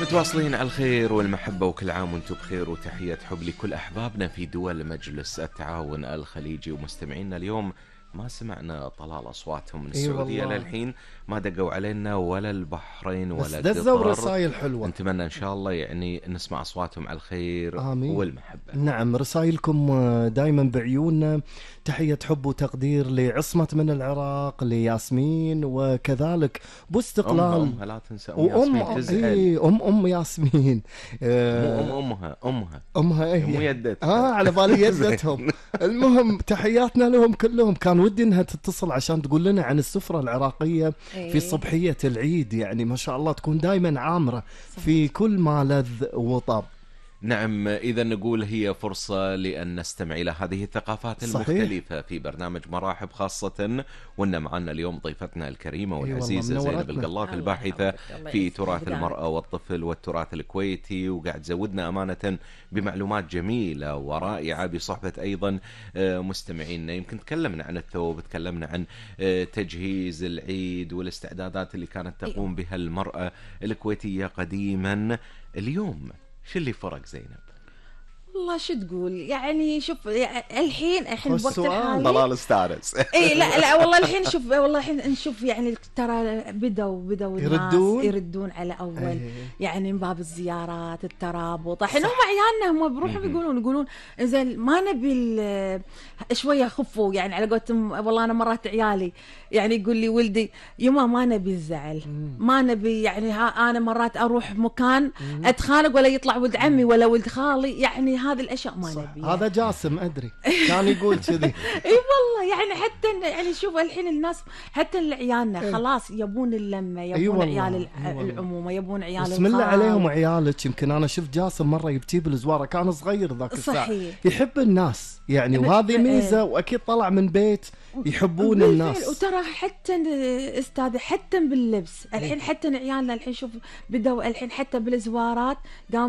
متواصلين على الخير والمحبة وكل عام وانتم بخير، وتحية حب لكل أحبابنا في دول مجلس التعاون الخليجي. ومستمعينا اليوم ما سمعنا طلال أصواتهم من السعودية للحين، ما دقوا علينا ولا البحرين ولا قطر، بس دزوا رسائل حلوة. نتمنى إن شاء الله يعني نسمع أصواتهم على الخير آمين. والمحبة. نعم، رسائلكم دايما بعيوننا. تحية حب وتقدير لعصمة من العراق، لياسمين، وكذلك باستقلال أمها لا تنسى ياسمين تزعل. أم ياسمين، أمها مو يدتها على بالي يدتهم. المهم تحياتنا لهم كلهم. كان ودي انها تتصل عشان تقول لنا عن السفرة العراقية في صبحية العيد، يعني ما شاء الله تكون دايما عامرة في كل ما لذ وطاب. نعم، إذا نقول هي فرصة لأن نستمع إلى هذه الثقافات المختلفة في برنامج مراحب، خاصة وأن معنا اليوم ضيفتنا الكريمة والعزيزة زينب القلاف، الباحثة في تراث المرأة والطفل والتراث الكويتي، وقاعد تزودنا أمانة بمعلومات جميلة ورائعة بصحبة أيضا مستمعينا. يمكن تكلمنا عن الثوب، تكلمنا عن تجهيز العيد والاستعدادات اللي كانت تقوم بها المرأة الكويتية قديما. اليوم شو اللي فرق زينب؟ والله شو تقول، يعني شوف الحين بوقت الحالي طلال استانس. اي لا والله الحين شوف، والله الحين نشوف يعني ترى بدوا الناس يردون على اول يعني من باب الزيارات، الترابط. الحين هم عيالنا هم بروحهم يقولون زين ما نبي شويه خفوا، يعني على قولتهم. والله انا مرات عيالي يعني يقول لي ولدي يما ما نبي الزعل، ما نبي يعني انا مرات اروح مكان اتخانق ولا يطلع ولد عمي ولا ولد خالي، يعني هذه الاشياء ما نبي. هذا جاسم ادري كان يقول كذي. اي والله يعني حتى يعني شوف الحين الناس حتى عيالنا خلاص يبون اللمه، يبون عيال العمومه، يبون عيال بسم الله عليهم عيالك. يمكن انا شفت جاسم مره يبكي بالزواره، كان صغير ذاك الساعه، يحب الناس يعني، وهذه ميزه. واكيد طلع من بيت يحبون الناس. وترى حتى استاذ حتى باللبس الحين، حتى عيالنا الحين شوف بدوا الحين حتى بالزوارات قام